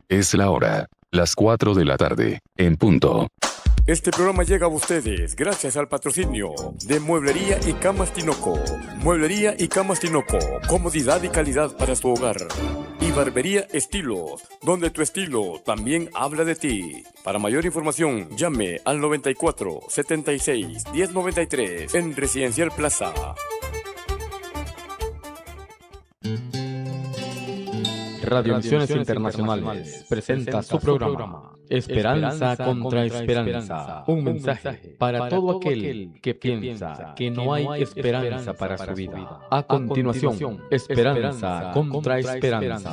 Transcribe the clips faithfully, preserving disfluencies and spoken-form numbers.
Es la hora, las cuatro de la tarde, en punto. Este programa llega a ustedes gracias al patrocinio de Mueblería y Camas Tinoco. Mueblería y Camas Tinoco, comodidad y calidad para su hogar. Y Barbería Estilos, donde tu estilo también habla de ti. Para mayor información, llame al noventa y cuatro, setenta y seis, diez noventa y tres en Residencial Plaza. Radio Misiones Internacionales presenta su programa Esperanza contra Esperanza, un mensaje para todo aquel que piensa que no hay esperanza para su vida. A continuación, Esperanza contra Esperanza.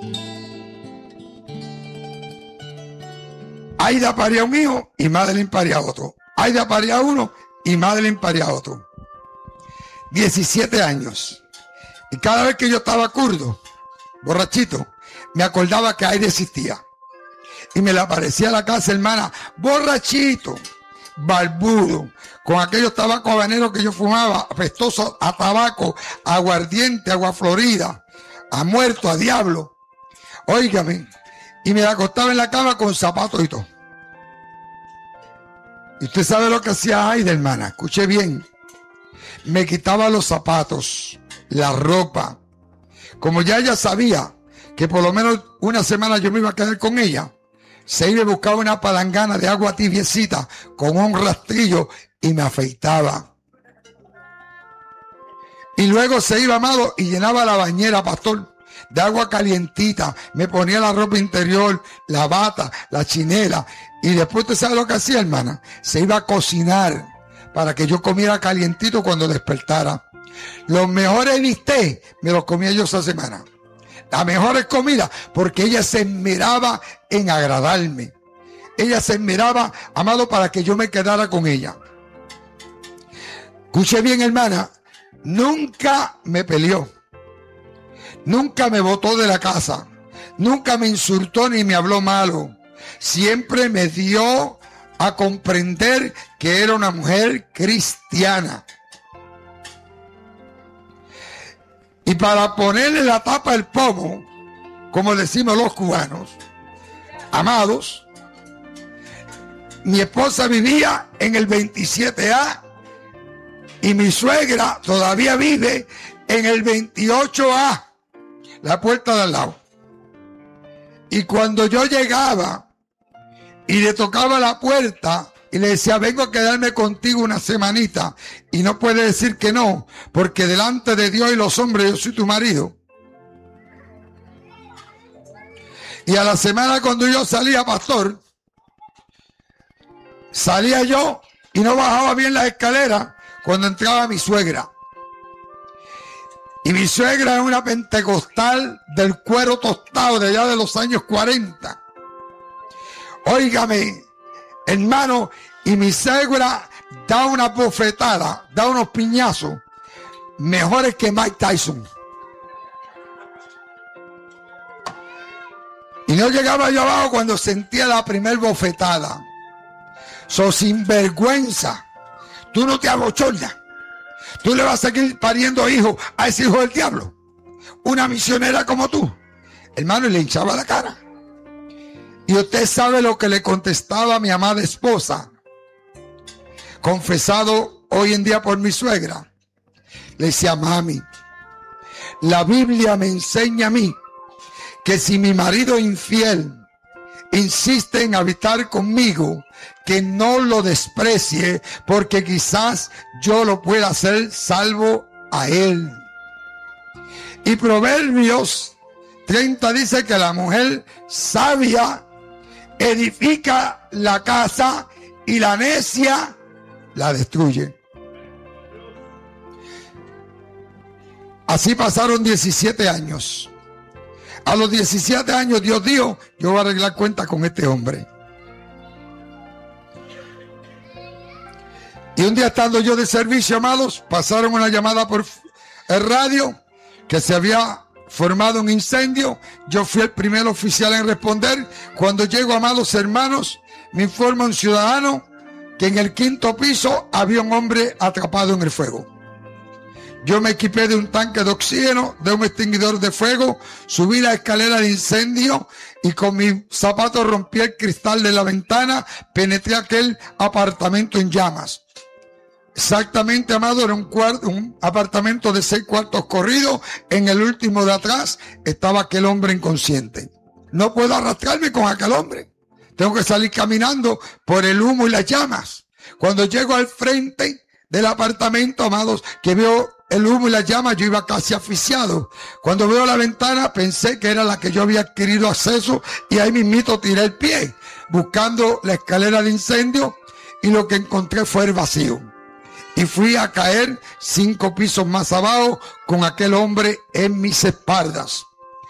Aida paría un hijo y Madeline paría otro. Aida paría uno y Madeline paría otro. diecisiete años. Y cada vez que yo estaba curdo, borrachito, me acordaba que Aida existía. Y me le aparecía a la casa, hermana, borrachito, barbudo, con aquellos tabacos habaneros que yo fumaba, apestosos a tabaco, aguardiente, agua florida, a muerto, a diablo. Óigame, y me acostaba en la cama con zapatos y todo. Y usted sabe lo que hacía Aida, hermana, escuche bien. Me quitaba los zapatos, la ropa. Como ya ella sabía que por lo menos una semana yo me iba a quedar con ella, se iba a buscar una palangana de agua tibiecita con un rastrillo y me afeitaba. Y luego se iba, amado, y llenaba la bañera, pastor, de agua calientita. Me ponía la ropa interior, la bata, la chinela. Y después, ¿usted sabe lo que hacía, hermana? Se iba a cocinar para que yo comiera calientito cuando despertara. Los mejores bistecs me los comía yo esa semana. Las mejores comidas, porque ella se esmeraba en agradarme. Ella se esmeraba, amado, para que yo me quedara con ella. Escuche bien, hermana, nunca me peleó. Nunca me botó de la casa. Nunca me insultó ni me habló malo. Siempre me dio a comprender que era una mujer cristiana. Y para ponerle la tapa al pomo, como decimos los cubanos, amados, mi esposa vivía en el veintisiete A y mi suegra todavía vive en el veintiocho A, la puerta de al lado. Y cuando yo llegaba y le tocaba la puerta y le decía, vengo a quedarme contigo una semanita, y no puede decir que no, porque delante de Dios y los hombres yo soy tu marido. Y a la semana, cuando yo salía, pastor, salía yo y no bajaba bien las escaleras cuando entraba mi suegra. Y mi suegra es una pentecostal del cuero tostado de allá de los años cuarenta. Óigame, hermano, y mi suegra da una bofetada, da unos piñazos mejores que Mike Tyson. Y no llegaba yo abajo cuando sentía la primer bofetada. So, sinvergüenza, tú no te abochornas. Tú le vas a seguir pariendo hijos a ese hijo del diablo. Una misionera como tú. Hermano, y le hinchaba la cara. Y usted sabe lo que le contestaba a mi amada esposa, confesado hoy en día por mi suegra. Le decía, mami, la Biblia me enseña a mí que si mi marido infiel insiste en habitar conmigo, que no lo desprecie, porque quizás yo lo pueda hacer salvo a él. Y Proverbios treinta dice que la mujer sabia edifica la casa y la necia la destruye. Así pasaron diecisiete años. A los diecisiete años Dios dijo, yo voy a arreglar cuentas con este hombre. Y un día, estando yo de servicio, amados, pasaron una llamada por el radio que se había formado un incendio. Yo fui el primer oficial en responder. Cuando llego, amados hermanos, me informa un ciudadano que en el quinto piso había un hombre atrapado en el fuego. Yo me equipé de un tanque de oxígeno, de un extinguidor de fuego, subí la escalera de incendio y con mis zapatos rompí el cristal de la ventana, penetré aquel apartamento en llamas. Exactamente, amado, era un, cuarto, un apartamento de seis cuartos corridos. En el último de atrás estaba aquel hombre inconsciente. No puedo arrastrarme con aquel hombre. Tengo que salir caminando por el humo y las llamas. Cuando llego al frente del apartamento, amados, que veo el humo y las llamas, yo iba casi asfixiado. Cuando veo la ventana, pensé que era la que yo había adquirido acceso y ahí mismito tiré el pie, buscando la escalera de incendio, y lo que encontré fue el vacío. Y fui a caer cinco pisos más abajo con aquel hombre en mis espaldas.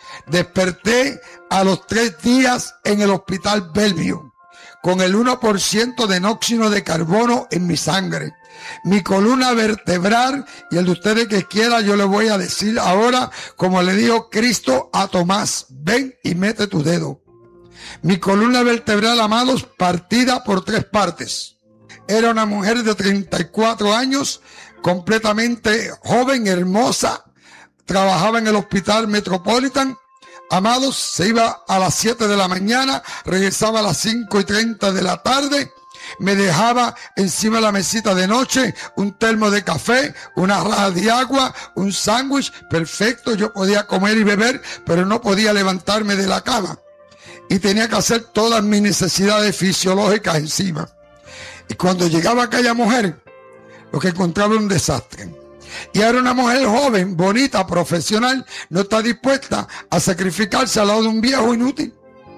Desperté a los tres días en el hospital Bellevue, con el uno por ciento de nóxido de carbono en mi sangre. Mi columna vertebral, y el de ustedes que quiera, yo le voy a decir ahora, como le dijo Cristo a Tomás: ven y mete tu dedo. Mi columna vertebral, amados, partida por tres partes. Era una mujer de treinta y cuatro años, completamente joven, hermosa. Trabajaba en el hospital Metropolitan. Amados, se iba a las siete de la mañana, regresaba a las cinco y treinta de la tarde. Me dejaba encima de la mesita de noche un termo de café, una raja de agua, un sándwich. Perfecto, yo podía comer y beber, pero no podía levantarme de la cama. Y tenía que hacer todas mis necesidades fisiológicas encima. Y cuando llegaba aquella mujer, lo que encontraba era un desastre. Y era una mujer joven, bonita, profesional, no está dispuesta a sacrificarse al lado de un viejo inútil.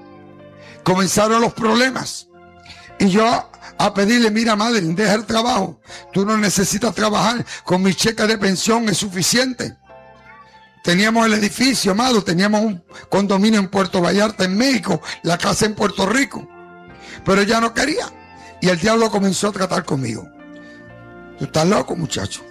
Comenzaron los problemas. Y yo a pedirle: mira, madre, deja el trabajo. Tú no necesitas trabajar. Con mi cheque de pensión es suficiente. Teníamos el edificio, amado. Teníamos un condominio en Puerto Vallarta, en México. La casa en Puerto Rico. Pero ella no quería. Y el diablo comenzó a tratar conmigo. Tú estás loco, muchacho.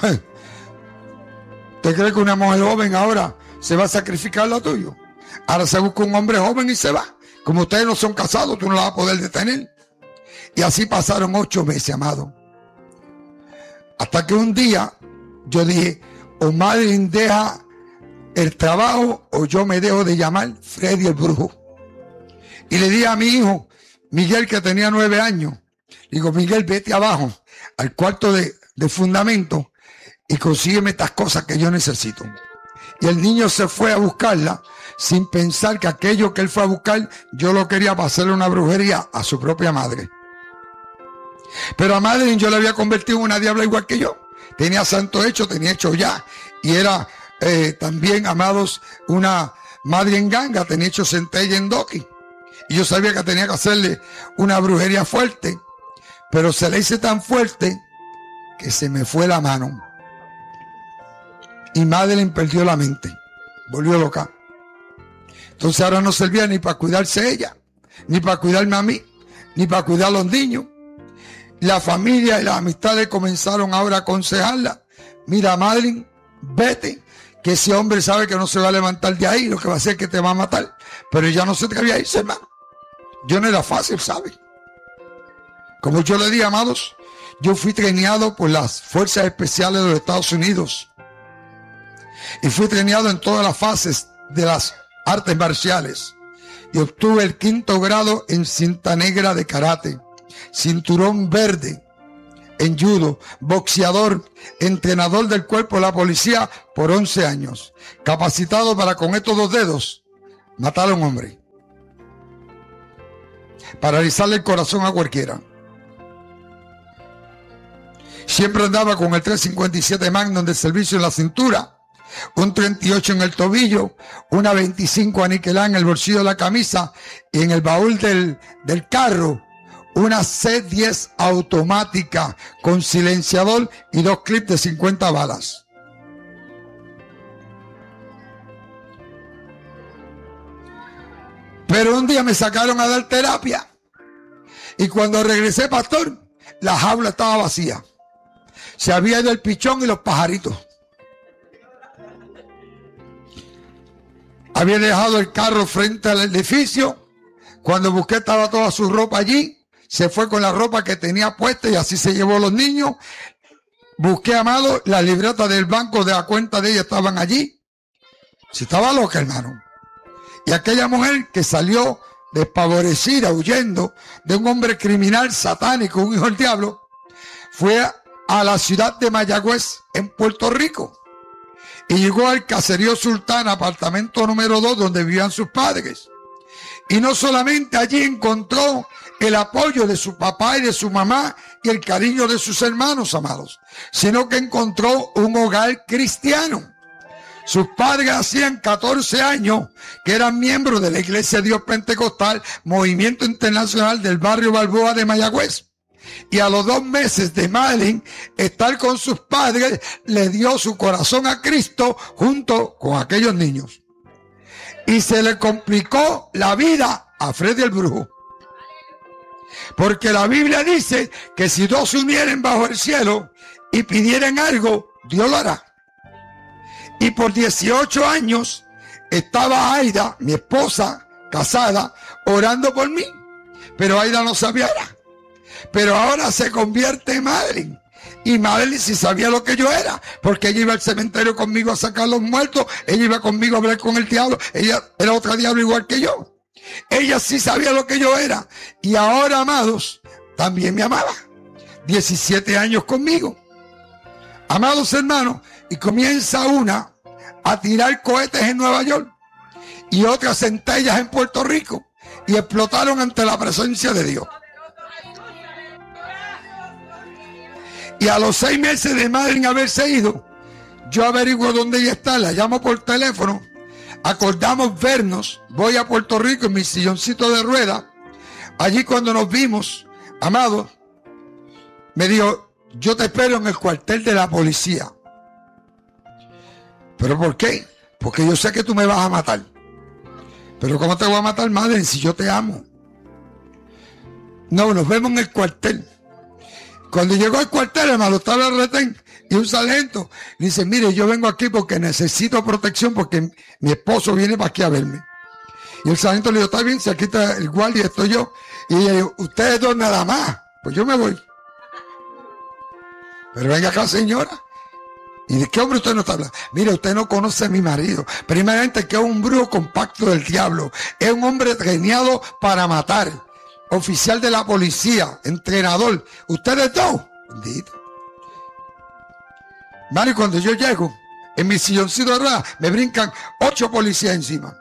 ¿Usted cree que una mujer joven ahora se va a sacrificar lo tuyo? Ahora se busca un hombre joven y se va. Como ustedes no son casados, tú no la vas a poder detener. Y así pasaron ocho meses, amado. Hasta que un día yo dije: o Madeline deja el trabajo o yo me dejo de llamar Freddy el brujo. Y le dije a mi hijo Miguel, que tenía nueve años, digo: Miguel, vete abajo al cuarto de, de fundamento y consígueme estas cosas que yo necesito. Y el niño se fue a buscarla sin pensar que aquello que él fue a buscar yo lo quería para hacerle una brujería a su propia madre. Pero a Madeline yo le había convertido en una diabla igual que yo. Tenía santo hecho, tenía hecho ya. Y era eh, también, amados, una madre en ganga, tenía hecho centella en doqui. Y yo sabía que tenía que hacerle una brujería fuerte. Pero se le hice tan fuerte que se me fue la mano. Y Madeline perdió la mente. Volvió loca. Entonces ahora no servía ni para cuidarse ella, ni para cuidarme a mí, ni para cuidar a los niños. La familia y las amistades comenzaron ahora a aconsejarla: mira, Madeline, vete, que ese hombre sabe que no se va a levantar de ahí, lo que va a hacer es que te va a matar. Pero ella no se atrevía a irse, hermano. Yo no era fácil, ¿sabe? Como yo le dije, amados, yo fui treinado por las fuerzas especiales de los Estados Unidos. Y fui treinado en todas las fases de las artes marciales. Y obtuve el quinto grado en cinta negra de karate, cinturón verde en judo, boxeador, entrenador del cuerpo de la policía por once años, capacitado para con estos dos dedos matar a un hombre, paralizarle el corazón a cualquiera. Siempre andaba con el tres cincuenta y siete Magnum de servicio en la cintura, un treinta y ocho en el tobillo, una veinticinco aniquilada en el bolsillo de la camisa, y en el baúl del, del carro una C diez automática con silenciador y dos clips de cincuenta balas. Pero un día me sacaron a dar terapia y cuando regresé, pastor, la jaula estaba vacía. Se había ido el pichón y los pajaritos. Había dejado el carro frente al edificio. Cuando busqué estaba toda su ropa allí. Se fue con la ropa que tenía puesta y así se llevó a los niños. Busqué, amado, las libretas del banco de la cuenta de ella estaban allí. Si estaba loca, hermano. Y aquella mujer que salió despavorecida, huyendo de un hombre criminal satánico, un hijo del diablo, fue a la ciudad de Mayagüez, en Puerto Rico. Y llegó al caserío Sultán, apartamento número dos, donde vivían sus padres. Y no solamente allí encontró el apoyo de su papá y de su mamá y el cariño de sus hermanos, amados, sino que encontró un hogar cristiano. Sus padres hacían catorce años que eran miembros de la Iglesia de Dios Pentecostal, Movimiento Internacional del barrio Balboa de Mayagüez. Y a los dos meses de Madeline estar con sus padres, le dio su corazón a Cristo junto con aquellos niños. Y se le complicó la vida a Freddy el Brujo. Porque la Biblia dice que si dos se unieren bajo el cielo y pidieran algo, Dios lo hará. Y por dieciocho años estaba Aida, mi esposa, casada, orando por mí. Pero Aida no sabía nada. Pero ahora se convierte en Madeline. Y Madeline sí sabía lo que yo era, porque ella iba al cementerio conmigo a sacar los muertos, ella iba conmigo a hablar con el diablo, ella era otra diablo igual que yo. Ella sí sabía lo que yo era. Y ahora, amados, también me amaba. diecisiete años conmigo. Amados hermanos, y comienza una a tirar cohetes en Nueva York y otras centellas en Puerto Rico, y explotaron ante la presencia de Dios. Y a los seis meses de Madeline haberse ido, yo averiguo dónde ella está, la llamo por teléfono, acordamos vernos, voy a Puerto Rico en mi silloncito de rueda. Allí cuando nos vimos, amado, me dijo, yo te espero en el cuartel de la policía. ¿Pero por qué? Porque yo sé que tú me vas a matar. Pero ¿cómo te voy a matar, Madeline, si yo te amo? No, nos vemos en el cuartel. Cuando llegó al cuartel, hermano, estaba el retén y un sargento le dice, mire, yo vengo aquí porque necesito protección porque mi esposo viene para aquí a verme. Y el sargento le dijo, está bien, si aquí está el guardia, estoy yo. Y ella dijo, ustedes dos nada más, pues yo me voy. Pero venga acá, señora. ¿Y de qué hombre usted no está hablando? Mire, usted no conoce a mi marido. Primeramente, que es un brujo compacto del diablo. Es un hombre entrenado para matar. Oficial de la policía, entrenador. Ustedes dos. Bendito. Mari, cuando yo llego, en mi silloncito de ruedas, me brincan ocho policías encima.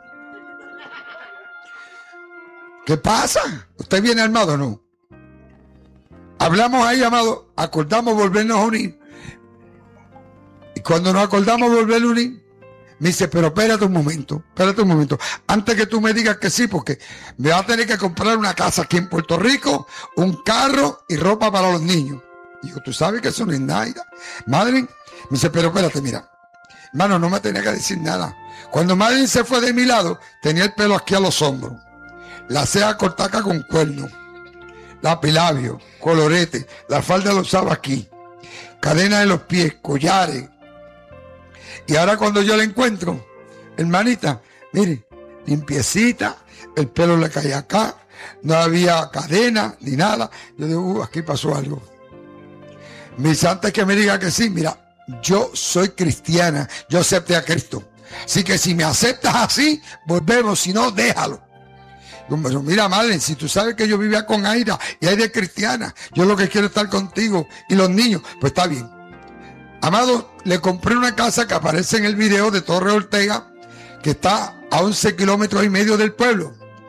¿Qué pasa? ¿Usted viene armado o no? Hablamos ahí, amado, acordamos volvernos a unir. Y cuando nos acordamos volver a unir, me dice, pero espérate un momento, espérate un momento. Antes que tú me digas que sí, porque me va a tener que comprar una casa aquí en Puerto Rico, un carro y ropa para los niños. Y yo, tú sabes que eso no es nada. Madeline, me dice, pero espérate, mira. Hermano, no me tenía que decir nada. Cuando Madeline se fue de mi lado, tenía el pelo aquí a los hombros. La ceja cortaca con cuernos. Lapilabio, colorete, la falda lo usaba aquí. Cadenas en los pies, collares. Y ahora cuando yo la encuentro, hermanita, mire, limpiecita, el pelo le caía acá, no había cadena ni nada. Yo digo, uh, aquí pasó algo. Me dice, antes que me diga que sí, mira, yo soy cristiana, yo acepté a Cristo. Así que si me aceptas así, volvemos, si no, déjalo. Pero mira, Madre, si tú sabes que yo vivía con Aida y Aida es cristiana, yo lo que quiero es estar contigo y los niños, pues está bien. Amado, le compré una casa que aparece en el video de Torre Ortega, que está a once kilómetros y medio del pueblo.